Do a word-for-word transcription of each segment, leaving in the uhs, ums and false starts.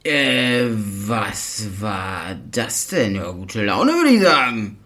Äh, was war das denn? Ja, gute Laune, würde ich sagen.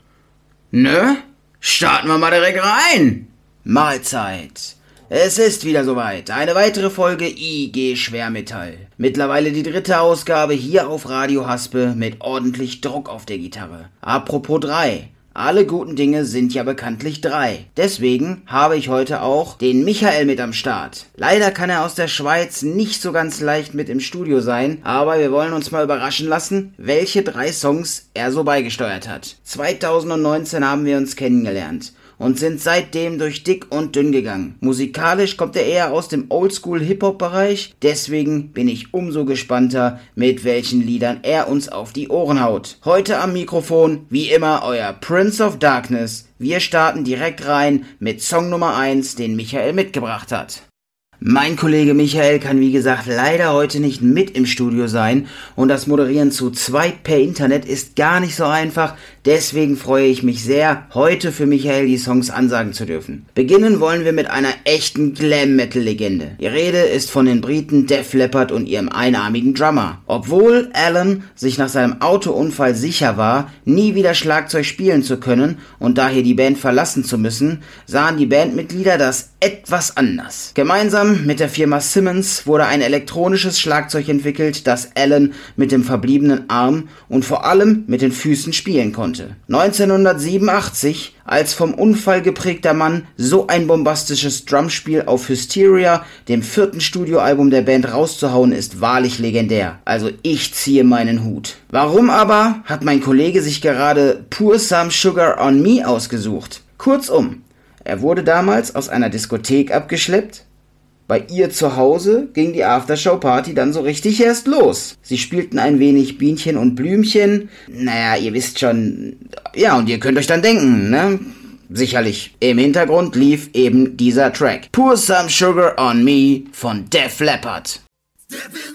Ne? Starten wir mal direkt rein. Mahlzeit. Es ist wieder soweit. Eine weitere Folge I G Schwermetall. Mittlerweile die dritte Ausgabe hier auf Radio Haspe mit ordentlich Druck auf der Gitarre. Apropos drei. Alle guten Dinge sind ja bekanntlich drei. Deswegen habe ich heute auch den Michael mit am Start. Leider kann er aus der Schweiz nicht so ganz leicht mit im Studio sein, aber wir wollen uns mal überraschen lassen, welche drei Songs er so beigesteuert hat. zweitausendneunzehn haben wir uns kennengelernt und sind seitdem durch dick und dünn gegangen. Musikalisch kommt er eher aus dem Oldschool-Hip-Hop-Bereich, deswegen bin ich umso gespannter, mit welchen Liedern er uns auf die Ohren haut. Heute am Mikrofon, wie immer, euer Prince of Darkness. Wir starten direkt rein mit Song Nummer eins, den Michael mitgebracht hat. Mein Kollege Michael kann wie gesagt leider heute nicht mit im Studio sein und das Moderieren zu zweit per Internet ist gar nicht so einfach, deswegen freue ich mich sehr, heute für Michael die Songs ansagen zu dürfen. Beginnen wollen wir mit einer echten Glam-Metal-Legende. Die Rede ist von den Briten Def Leppard und ihrem einarmigen Drummer. Obwohl Alan sich nach seinem Autounfall sicher war, nie wieder Schlagzeug spielen zu können und daher die Band verlassen zu müssen, sahen die Bandmitglieder das etwas anders. Gemeinsam mit der Firma Simmons wurde ein elektronisches Schlagzeug entwickelt, das Alan mit dem verbliebenen Arm und vor allem mit den Füßen spielen konnte. neunzehnhundertsiebenundachtzig, als vom Unfall geprägter Mann so ein bombastisches Drumspiel auf Hysteria, dem vierten Studioalbum der Band, rauszuhauen, ist wahrlich legendär. Also ich ziehe meinen Hut. Warum aber hat mein Kollege sich gerade Pour Some Sugar on Me ausgesucht? Kurzum, er wurde damals aus einer Diskothek abgeschleppt. Bei ihr zu Hause ging die Aftershow-Party dann so richtig erst los. Sie spielten ein wenig Bienchen und Blümchen. Naja, ihr wisst schon. Ja, und ihr könnt euch dann denken, ne? Sicherlich. Im Hintergrund lief eben dieser Track. Pour Some Sugar on Me von Def Leppard.